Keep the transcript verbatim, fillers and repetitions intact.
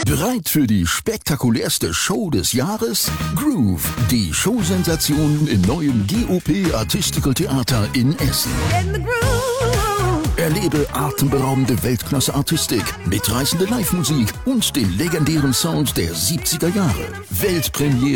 Bereit für die spektakulärste Show des Jahres? Groove, die Showsensation im neuen G O P Artistical Theater in Essen. Erlebe atemberaubende Weltklasse-Artistik, mitreißende Live-Musik und den legendären Sound der siebziger Jahre. Weltpremiere